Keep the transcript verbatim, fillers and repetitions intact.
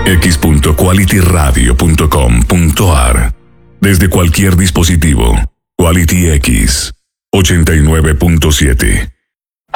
x punto quality radio punto com punto a r. Desde cualquier dispositivo, Quality X ochenta y nueve punto siete.